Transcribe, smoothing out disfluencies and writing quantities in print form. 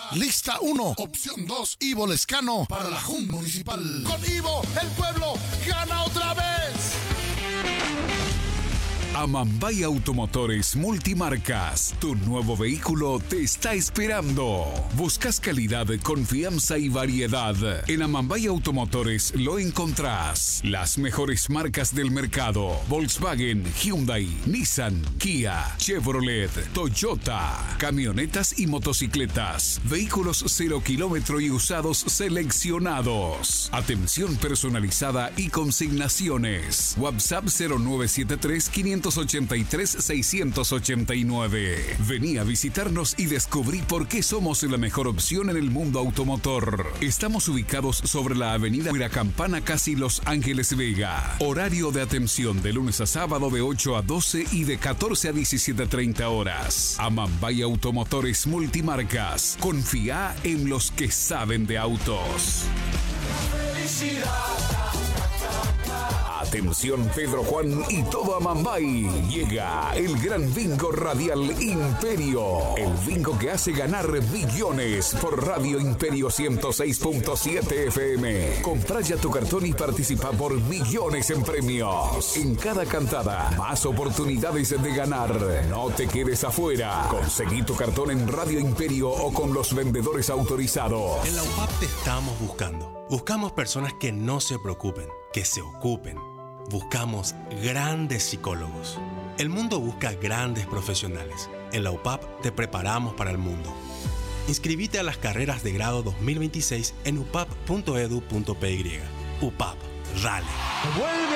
Lista 1, opción 2, Ivo Lescano para la Junta Municipal. Con Ivo, el pueblo gana otra vez. Amambay Automotores Multimarcas, tu nuevo vehículo te está esperando. ¿Buscas calidad, confianza y variedad? En Amambay Automotores lo encontrás. Las mejores marcas del mercado: Volkswagen, Hyundai, Nissan, Kia, Chevrolet, Toyota. Camionetas y motocicletas. Vehículos 0 kilómetro y usados seleccionados. Atención personalizada y consignaciones. WhatsApp 0973 583-689. Vení a visitarnos y descubrí por qué somos la mejor opción en el mundo automotor. Estamos ubicados sobre la avenida Huiracampana, casi Los Ángeles Vega. Horario de atención de lunes a sábado de 8 a 12 y de 14 a 17:30 horas. Amambay Automotores Multimarcas. Confía en los que saben de autos. Atención Pedro Juan y todo Amambay. Llega el gran bingo radial Imperio. El bingo que hace ganar millones por Radio Imperio 106.7 FM. Compra ya tu cartón y participa por millones en premios. En cada cantada, más oportunidades de ganar. No te quedes afuera. Conseguí tu cartón en Radio Imperio o con los vendedores autorizados. En la UPAP te estamos buscando. Buscamos personas que no se preocupen, que se ocupen. Buscamos grandes psicólogos. El mundo busca grandes profesionales. En la UPAP te preparamos para el mundo. Inscribite a las carreras de grado 2026 en upap.edu.py. UPAP, Rale.